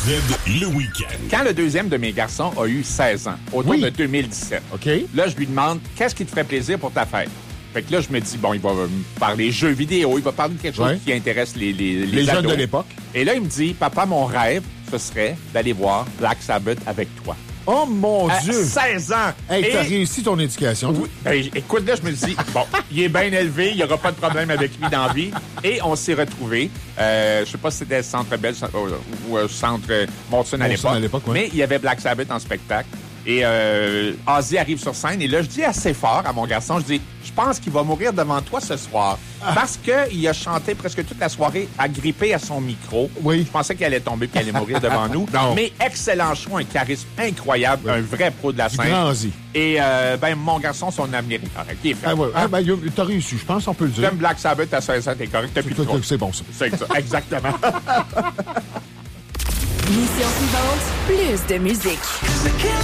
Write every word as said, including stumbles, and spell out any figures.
Z, le week-end. Quand le deuxième de mes garçons a eu seize ans, autour Oui. de deux mille dix-sept, OK. là, je lui demande qu'est-ce qui te ferait plaisir pour ta fête. Fait que là, je me dis, bon, il va me parler jeux vidéo, il va parler de quelque chose Ouais. qui intéresse les, les, les, Les jeunes ados. de l'époque. Et là, il me dit, papa, mon rêve, ce serait d'aller voir Black Sabbath avec toi. Oh, mon À Dieu! seize ans! Hey, t'as Et- réussi ton éducation. toi. Oui. Ben, j- écoute, là, je me dis, bon, il est bien élevé, il n'y aura pas de problème avec lui dans la vie. Et on s'est retrouvés. Euh, je sais pas si c'était le Centre Bell ou, ou euh, Centre euh, Molson à Molson l'époque. à l'époque, ouais. Mais il y avait Black Sabbath en spectacle. Et euh, Ozzy arrive sur scène. Et là, je dis assez fort à mon garçon, je dis, je pense qu'il va mourir devant toi ce soir. Ah. Parce qu'il a chanté presque toute la soirée agrippé à son micro. Oui. Je pensais qu'il allait tomber et qu'il allait mourir devant nous. Non. Mais excellent show, un charisme incroyable, un vrai pro de la Du scène. grand Ozzy. Et euh, ben, mon garçon, son avenir est correct. Il est fait. Ah, ouais. Hein? Ah, ben, y a- t'as réussi, je pense, on peut le dire. J'aime Black Sabbath à seize ans, t'es correct, t'as plus de trouble. C'est bon, ça. C'est exa- exactement. Mission suivante, plus de musique.